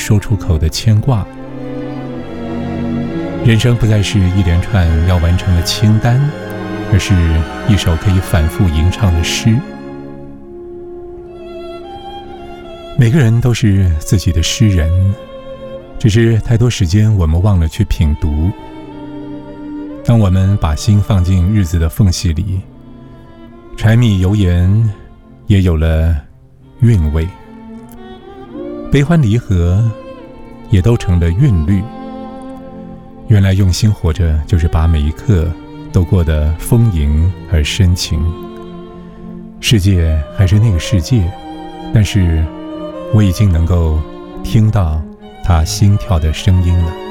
说出口的牵挂。人生不再是一连串要完成的清单，而是一首可以反复吟唱的诗。每个人都是自己的诗人，只是太多时间我们忘了去品读。当我们把心放进日子的缝隙里，柴米油盐也有了韵味，悲欢离合也都成了韵律。原来用心活着，就是把每一刻都过得丰盈而深情。世界还是那个世界，但是我已经能够听到他心跳的声音了。